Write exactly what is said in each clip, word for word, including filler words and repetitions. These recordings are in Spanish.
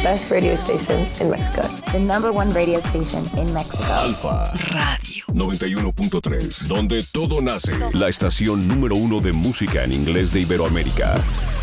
best radio station in Mexico. The number one radio station in Mexico. Alfa Radio noventa y uno punto tres, donde todo nace. La estación número uno de música en inglés de Iberoamérica.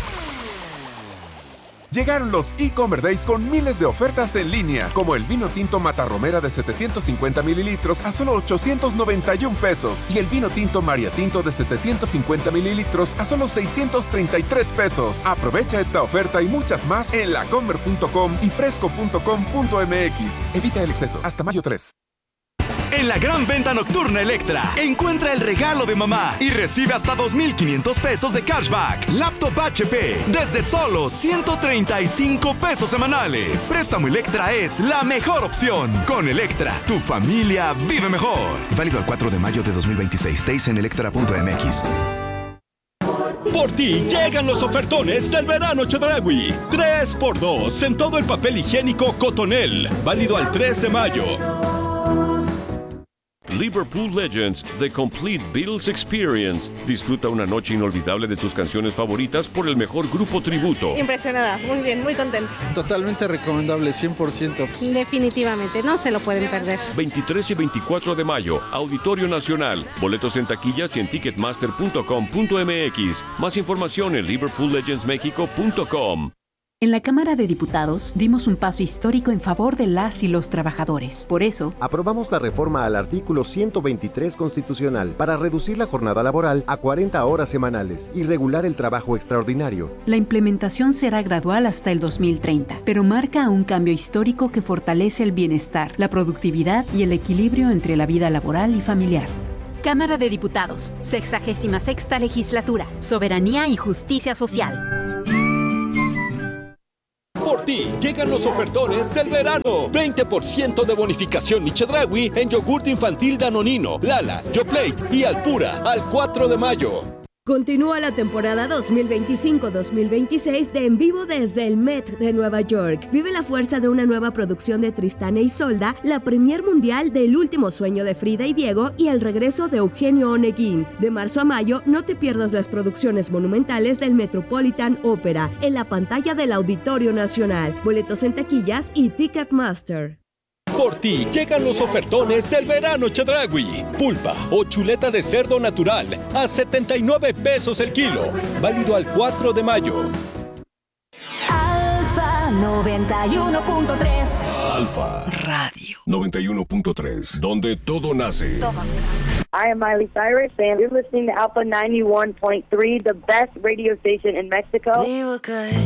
Llegaron los e-Commerce Days con miles de ofertas en línea, como el vino tinto Matarromera de setecientos cincuenta mililitros a solo ochocientos noventa y un pesos y el vino tinto Maria Tinto de setecientos cincuenta mililitros a solo seiscientos treinta y tres pesos. Aprovecha esta oferta y muchas más en lacomer punto com y fresco punto com punto m x. Evita el exceso. Hasta mayo tres. En la gran venta nocturna Electra, encuentra el regalo de mamá y recibe hasta dos mil quinientos pesos de cashback. Laptop H P desde solo ciento treinta y cinco pesos semanales. Préstamo Electra es la mejor opción. Con Electra, tu familia vive mejor. Válido al cuatro de mayo de dos mil veintiséis. T I S en electra punto m x. Por ti llegan los ofertones del verano Chedraui. tres por dos en todo el papel higiénico Cotonel. Válido al tres de mayo. Liverpool Legends, The Complete Beatles Experience. Disfruta una noche inolvidable de tus canciones favoritas por el mejor grupo tributo. Impresionada, muy bien, muy contenta. Totalmente recomendable, cien por ciento. Definitivamente, no se lo pueden perder. veintitrés y veinticuatro de mayo, Auditorio Nacional. Boletos en taquillas y en ticketmaster punto com punto m x. Más información en liverpool legends mexico punto com. En la Cámara de Diputados dimos un paso histórico en favor de las y los trabajadores. Por eso, aprobamos la reforma al artículo ciento veintitrés constitucional para reducir la jornada laboral a cuarenta horas semanales y regular el trabajo extraordinario. La implementación será gradual hasta el dos mil treinta, pero marca un cambio histórico que fortalece el bienestar, la productividad y el equilibrio entre la vida laboral y familiar. Cámara de Diputados, sexagésima sexta legislatura, soberanía y justicia social. Por ti llegan los ofertones del verano. veinte por ciento de bonificación y Chedraui en yogurt infantil Danonino, Lala, Yoplait y Alpura al cuatro de mayo. Continúa la temporada dos mil veinticinco dos mil veintiséis de En Vivo desde el Met de Nueva York. Vive la fuerza de una nueva producción de Tristán e Isolda, la premier mundial del Último Sueño de Frida y Diego y el regreso de Eugenio Oneguín. De marzo a mayo, no te pierdas las producciones monumentales del Metropolitan Opera en la pantalla del Auditorio Nacional. Boletos en taquillas y Ticketmaster. Por ti llegan los ofertones del verano Chedraui. Pulpa o chuleta de cerdo natural a setenta y nueve pesos el kilo. Válido al cuatro de mayo. Alfa noventa y uno punto tres. Alfa Radio noventa y uno punto tres, donde todo nace. Todo nace. I am Miley Cyrus, and you're listening to Alpha ninety-one point three, the best radio station in Mexico. We were good.